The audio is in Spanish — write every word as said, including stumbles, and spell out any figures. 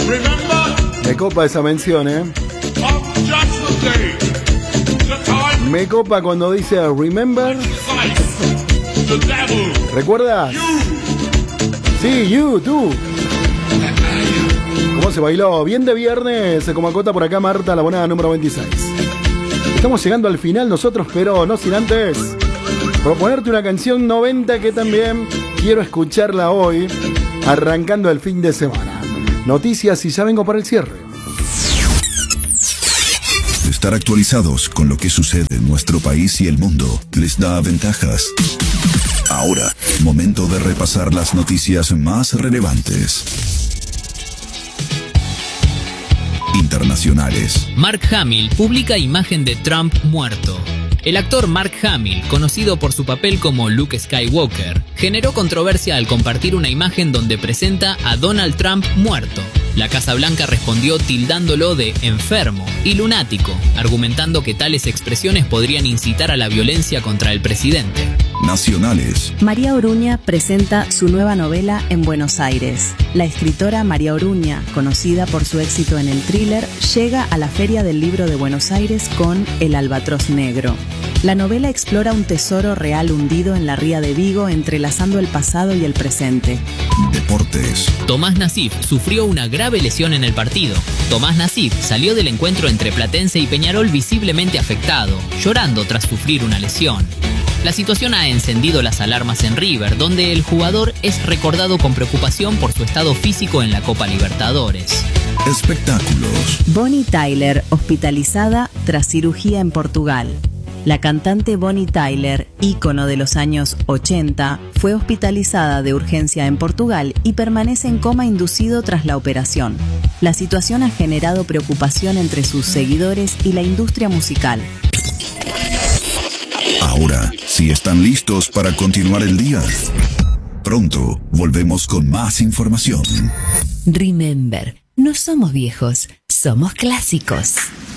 Me copa esa mención, ¿eh? Me copa cuando dice remember. ¿Recuerdas? Sí, you, tú. ¿Cómo se bailó? Bien de viernes, como acota por acá Marta, la bonada número veintiséis. Estamos llegando al final nosotros, pero no sin antes proponerte una canción noventa que también quiero escucharla hoy, arrancando el fin de semana. Noticias y ya vengo para el cierre. Estar actualizados con lo que sucede en nuestro país y el mundo les da ventajas. Ahora, momento de repasar las noticias más relevantes. Internacionales. Mark Hamill publica imagen de Trump muerto. El actor Mark Hamill, conocido por su papel como Luke Skywalker, generó controversia al compartir una imagen donde presenta a Donald Trump muerto. La Casa Blanca respondió tildándolo de enfermo y lunático, argumentando que tales expresiones podrían incitar a la violencia contra el presidente. Nacionales. María Oruña presenta su nueva novela en Buenos Aires. La escritora María Oruña, conocida por su éxito en el thriller, llega a la Feria del Libro de Buenos Aires con El Albatros Negro. La novela explora un tesoro real hundido en la ría de Vigo, entrelazando el pasado y el presente. Deportes. Tomás Nassif sufrió una grave lesión en el partido. Tomás Nassif salió del encuentro entre Platense y Peñarol visiblemente afectado, llorando tras sufrir una lesión. La situación ha encendido las alarmas en River, donde el jugador es recordado con preocupación por su estado físico en la Copa Libertadores. Espectáculos. Bonnie Tyler, hospitalizada tras cirugía en Portugal. La cantante Bonnie Tyler, ícono de los años ochenta, fue hospitalizada de urgencia en Portugal y permanece en coma inducido tras la operación. La situación ha generado preocupación entre sus seguidores y la industria musical. Ahora, si están listos para continuar el día, pronto volvemos con más información. Remember, no somos viejos, somos clásicos.